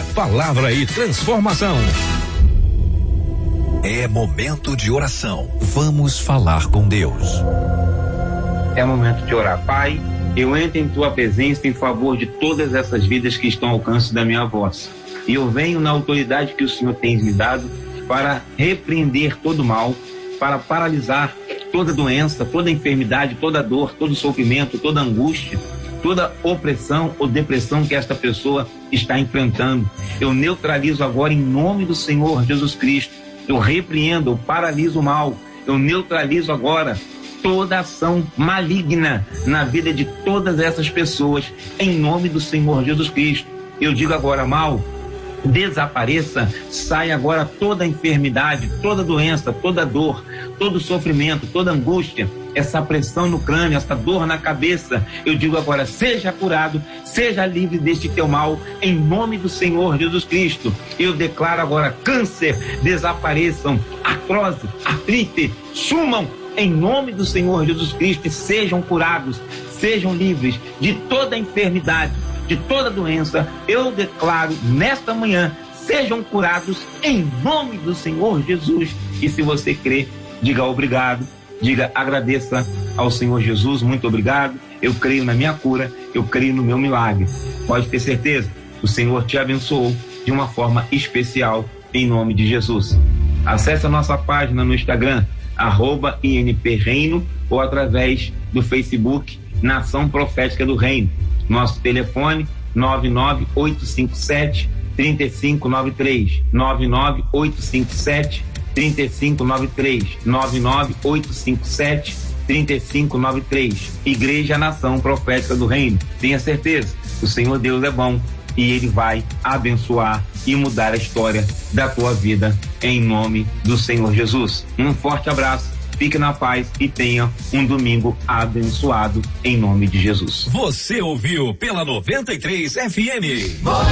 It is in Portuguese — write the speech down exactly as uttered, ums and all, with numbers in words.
palavra e transformação. É momento de oração. Vamos falar com Deus. É momento de orar. Pai, eu entro em tua presença em favor de todas essas vidas que estão ao alcance da minha voz. E eu venho na autoridade que o Senhor tem me dado para repreender todo mal, para paralisar toda doença, toda enfermidade, toda dor, todo sofrimento, toda angústia, toda opressão ou depressão que esta pessoa está enfrentando. Eu neutralizo agora em nome do Senhor Jesus Cristo. Eu repreendo, eu paraliso o mal, eu neutralizo agora toda ação maligna na vida de todas essas pessoas, em nome do Senhor Jesus Cristo. Eu digo agora, mal, desapareça, sai agora toda enfermidade, toda doença, toda dor, todo sofrimento, toda angústia, essa pressão no crânio, essa dor na cabeça. Eu digo agora, seja curado, seja livre deste teu mal, em nome do Senhor Jesus Cristo. Eu declaro agora, câncer, desapareçam, artrose, artrite, sumam, em nome do Senhor Jesus Cristo, e sejam curados, sejam livres de toda enfermidade, de toda doença. Eu declaro nesta manhã, sejam curados em nome do Senhor Jesus. E se você crê, diga obrigado, diga agradeça ao Senhor Jesus, muito obrigado, eu creio na minha cura, eu creio no meu milagre. Pode ter certeza, o Senhor te abençoou de uma forma especial, em nome de Jesus. Acesse a nossa página no Instagram, arroba I N P Reino, ou através do Facebook, Nação Profética do Reino. Nosso telefone nove nove oito cinco sete, três cinco nove três, nove nove oito cinco sete, três cinco nove três, nove nove oito cinco sete, três cinco nove três. Igreja Nação Profética do Reino. Tenha certeza, o Senhor Deus é bom e Ele vai abençoar e mudar a história da tua vida, em nome do Senhor Jesus. Um forte abraço, fique na paz e tenha um domingo abençoado, em nome de Jesus. Você ouviu pela noventa e três F M.